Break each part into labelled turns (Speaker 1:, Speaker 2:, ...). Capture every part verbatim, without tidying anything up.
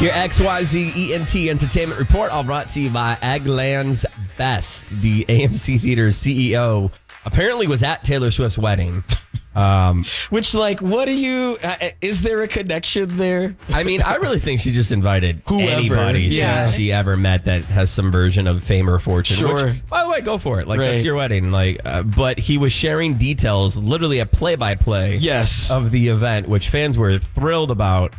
Speaker 1: Your X Y Z E N T Entertainment Report, all brought to you by Eggland's Best. The A M C Theater's C E O apparently was at Taylor Swift's wedding. Um,
Speaker 2: Which, like, what do you, uh, is there a connection there?
Speaker 1: I mean, I really think she just invited
Speaker 2: Whoever,
Speaker 1: anybody
Speaker 2: yeah.
Speaker 1: she, she ever met that has some version of fame or fortune.
Speaker 2: Sure.
Speaker 1: Which, by the way, go for it. Like,
Speaker 2: Right.
Speaker 1: that's your wedding. Like, uh, but he was sharing details, literally a play-by-play
Speaker 2: Yes.
Speaker 1: of the event, which fans were thrilled about.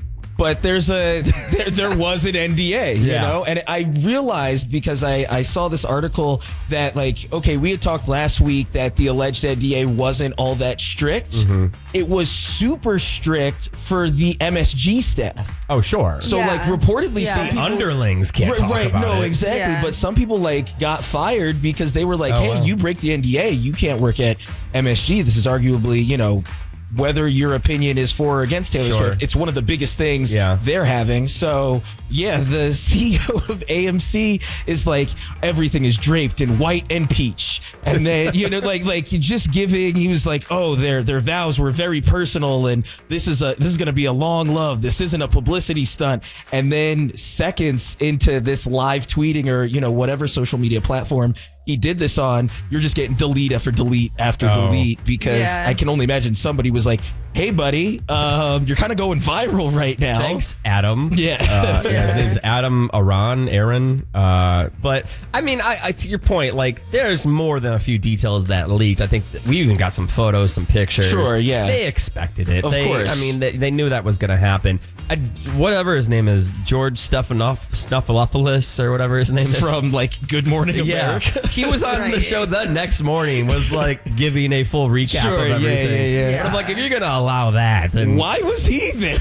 Speaker 2: But there's a there, there was an N D A, you
Speaker 1: Yeah.
Speaker 2: know, and I realized because I, I saw this article that, like, okay, we had talked last week that the alleged N D A wasn't all that strict.
Speaker 1: Mm-hmm.
Speaker 2: It was super strict for the M S G staff.
Speaker 1: Oh, sure.
Speaker 2: So,
Speaker 3: Yeah.
Speaker 2: like, reportedly,
Speaker 3: Yeah.
Speaker 2: some
Speaker 3: The
Speaker 2: people,
Speaker 1: underlings can't
Speaker 2: right,
Speaker 1: talk
Speaker 2: right,
Speaker 1: about
Speaker 2: no,
Speaker 1: it.
Speaker 2: exactly.
Speaker 3: Yeah.
Speaker 2: But some people, like, got fired because they were like,
Speaker 1: Oh,
Speaker 2: hey,
Speaker 1: wow.
Speaker 2: you break the N D A, you can't work at M S G. This is arguably, you know, whether your opinion is for or against Taylor
Speaker 1: Sure.
Speaker 2: Swift, it's one of the biggest things
Speaker 1: Yeah.
Speaker 2: they're having. So, yeah, the C E O of A M C is like, everything is draped in white and peach. And then, you know, like, like just giving, he was like, oh, their their vows were very personal, and this is a this is going to be a long love. This isn't a publicity stunt. And then seconds into this live tweeting or, you know, whatever social media platform he did this on, you're just getting delete after delete after
Speaker 1: Oh.
Speaker 2: delete because
Speaker 3: Yeah.
Speaker 2: I can only imagine somebody was like, hey, buddy, um, you're kind of going viral right now.
Speaker 1: Thanks, Adam.
Speaker 2: Yeah.
Speaker 1: Uh, yeah, his
Speaker 3: Yeah.
Speaker 1: name's Adam Aron, Aaron. Uh, but, I mean, I, I to your point, like, there's more than a few details that leaked. I think that we even got some photos, some pictures.
Speaker 2: Sure, yeah.
Speaker 1: They expected it.
Speaker 2: Of
Speaker 1: They-
Speaker 2: course.
Speaker 1: I mean, they, they knew that was going to happen. I, whatever his name is, George Stephanopoulos, Snuffleupagus or whatever his name is.
Speaker 2: From like Good Morning
Speaker 1: Yeah,
Speaker 2: America.
Speaker 1: he was on the
Speaker 3: Right.
Speaker 1: show the next morning, was like giving a full recap
Speaker 2: Sure,
Speaker 1: of
Speaker 2: yeah,
Speaker 1: everything.
Speaker 2: yeah,
Speaker 3: yeah.
Speaker 1: But I'm like, if you're gonna allow that, then
Speaker 2: Why was he there?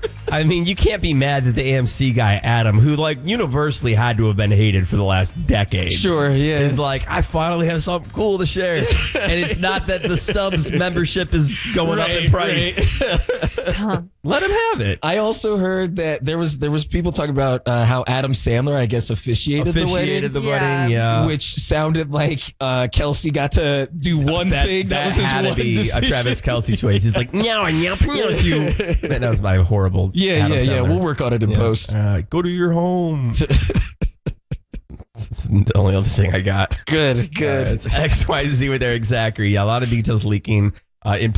Speaker 1: I mean, you can't be mad that the A M C guy Adam, who like universally had to have been hated for the last decade,
Speaker 2: Sure, yeah.
Speaker 1: is like, I finally have something cool to share, and it's not that the Stubbs membership is going up in
Speaker 2: Right,
Speaker 1: price.
Speaker 2: right.
Speaker 3: Stop.
Speaker 1: Let him have it.
Speaker 2: I also heard that there was there was people talking about uh, how Adam Sandler, I guess, officiated,
Speaker 1: Officiated
Speaker 2: the
Speaker 1: the
Speaker 3: Yeah.
Speaker 1: wedding, yeah.
Speaker 2: wedding, which sounded like uh, Kelsey got to do one
Speaker 1: that,
Speaker 2: thing. That,
Speaker 1: that
Speaker 2: was his
Speaker 1: had
Speaker 2: one
Speaker 1: to be
Speaker 2: decision.
Speaker 1: a Travis Kelce choice. He's like, no, I now pronounce you. Man, that was my horrible.
Speaker 2: Yeah,
Speaker 1: Adam
Speaker 2: yeah, yeah.
Speaker 1: Sandler.
Speaker 2: We'll work on it in
Speaker 1: Yeah.
Speaker 2: post.
Speaker 1: Uh, go to your home. It's the only other thing I got.
Speaker 2: Good, good.
Speaker 1: Uh, it's X Y Z with Eric Zachary. Yeah, a lot of details leaking uh, in